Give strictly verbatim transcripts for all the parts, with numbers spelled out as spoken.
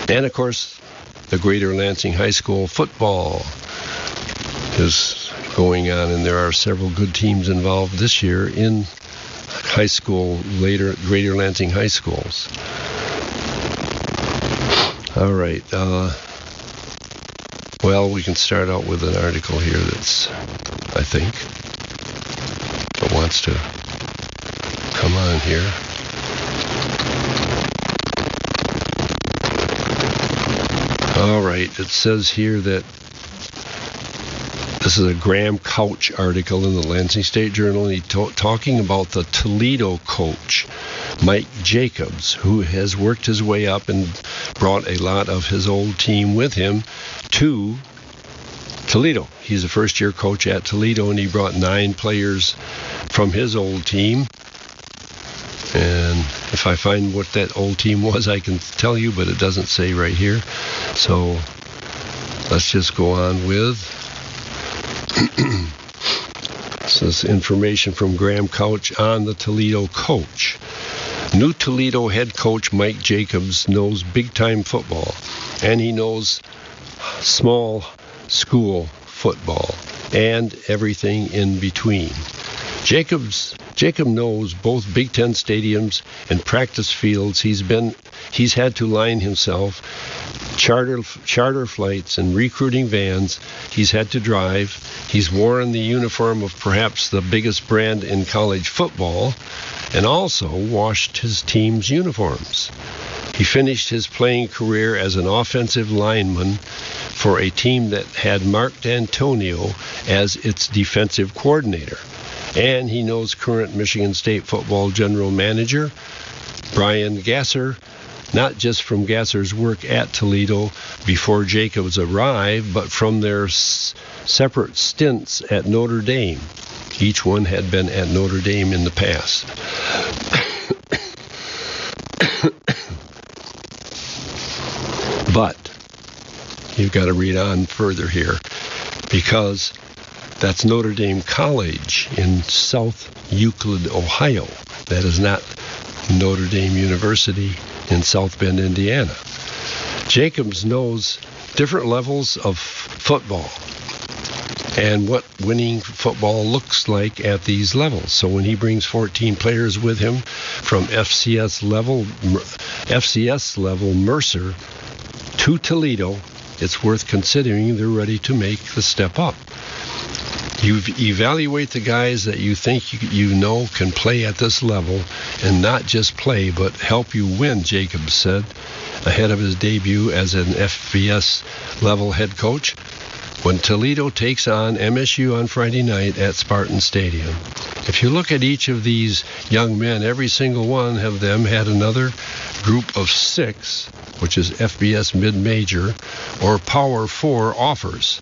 And, of course, the Greater Lansing High School football is going on, and there are several good teams involved this year in high school, later Greater Lansing High Schools. All right. Uh, well, we can start out with an article here that's, I think, that wants to come on here. All right. It says here that this is a Graham Couch article in the Lansing State Journal. He's to- talking about the Toledo coach, Mike Jacobs, who has worked his way up and brought a lot of his old team with him to Toledo. He's a first-year coach at Toledo, and he brought nine players from his old team. And if I find what that old team was, I can tell you, but it doesn't say right here. So let's just go on with... This is information from Graham Couch on the Toledo coach. New Toledo head coach Mike Jacobs knows big-time football, and he knows small school football and everything in between. Jacobs Jacob knows both Big Ten stadiums and practice fields. He's been he's had to line himself, charter charter flights and recruiting vans. He's had to drive. He's worn the uniform of perhaps the biggest brand in college football, and also washed his team's uniforms. He finished his playing career as an offensive lineman for a team that had Mark D'Antonio as its defensive coordinator. And he knows current Michigan State football general manager Brian Gasser, not just from Gasser's work at Toledo before Jacobs arrived, but from their s- separate stints at Notre Dame. Each one had been at Notre Dame in the past. But you've got to read on further here, because that's Notre Dame College in South Euclid, Ohio. That is not Notre Dame University in South Bend, Indiana. Jacobs knows different levels of football and what winning football looks like at these levels. So when he brings fourteen players with him from F C S level, F C S level Mercer to Toledo, it's worth considering they're ready to make the step up. You evaluate the guys that you think you, you know can play at this level, and not just play, but help you win, Jacobs said, ahead of his debut as an F B S level head coach when Toledo takes on M S U on Friday night at Spartan Stadium. If you look at each of these young men, every single one of them had another group of six, which is F B S mid-major or Power Four offers.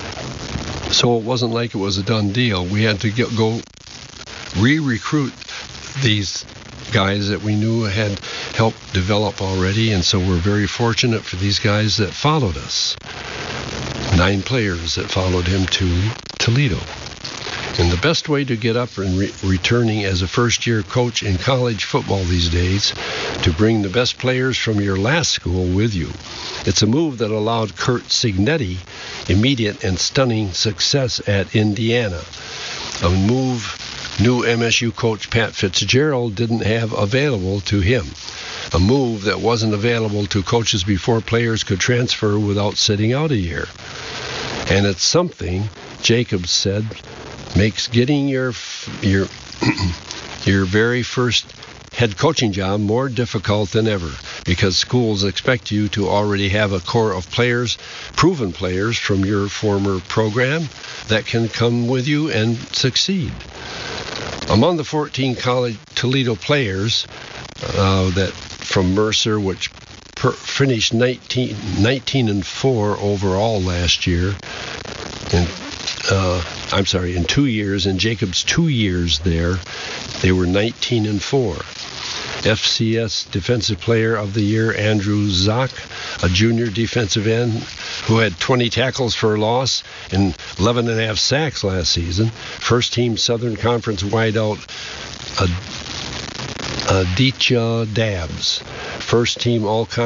So it wasn't like it was a done deal. We had to get, go re-recruit these guys that we knew had helped develop already, and so we're very fortunate for these guys that followed us. Nine players that followed him to Toledo. And the best way to get up and re- returning as a first-year coach in college football these days, to bring the best players from your last school with you. It's a move that allowed Curt Cignetti immediate and stunning success at Indiana. A move new M S U coach Pat Fitzgerald didn't have available to him. A move that wasn't available to coaches before players could transfer without sitting out a year. And it's something, Jacobs said, makes getting your your your very first head coaching job more difficult than ever, because schools expect you to already have a core of players, proven players from your former program that can come with you and succeed. Among the fourteen college Toledo players uh, that from Mercer, which per, finished nineteen, nineteen and four overall last year, and Uh, I'm sorry, in two years, in Jacobs' two years there, they were nineteen and four. F C S Defensive Player of the Year, Andrew Zock, a junior defensive end who had twenty tackles for a loss and eleven and a half sacks last season. First team Southern Conference wideout Aditya Dabbs. First team all